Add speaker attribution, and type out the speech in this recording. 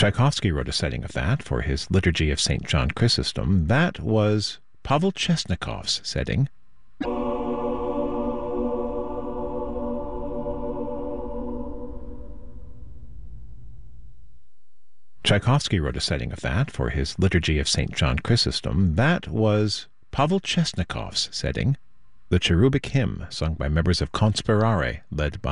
Speaker 1: Tchaikovsky wrote a setting of that for his Liturgy of St. John Chrysostom. That was Pavel Chesnikov's setting. Tchaikovsky wrote a setting of that for his Liturgy of St. John Chrysostom. That was Pavel Chesnikov's setting, the cherubic hymn sung by members of Conspirare, led by